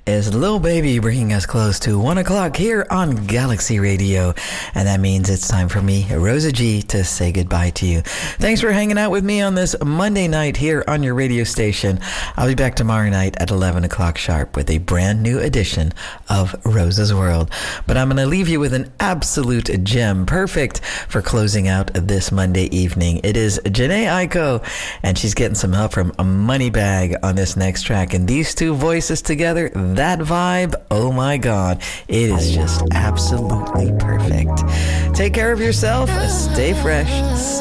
is Lil Baby bringing us close to 1 o'clock here on Galaxy Radio. And that means it's time for me, Rosa G, to say goodbye to you. Thanks for hanging out with me on this Monday night here on your radio station. I'll be back tomorrow night at 11 o'clock sharp with a brand new edition of Rosa's World. But I'm going to leave you with an absolute gem, perfect for closing out this Monday evening. It is Janae Aiko, and she's getting some help from a Moneybag on this next track. And these two voices together, that vibe, oh my God, it is just absolutely perfect. Take care of yourself, stay fresh,